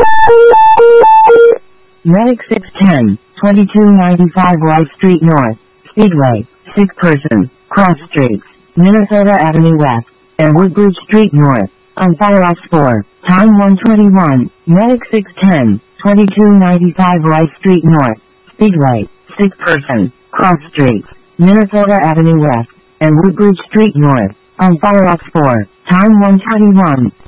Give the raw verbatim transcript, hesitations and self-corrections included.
Medic six ten, twenty-two ninety-five Rice Street North, Speedway, sick person, cross streets, Minnesota Avenue West, and Woodbridge Street North, on Fire Ops four, time one twenty-one, Medic six ten, twenty-two ninety-five Rice Street North, Speedway, sick person, cross streets, Minnesota Avenue West, and Woodbridge Street North, on Fire Ops four, time one twenty-one.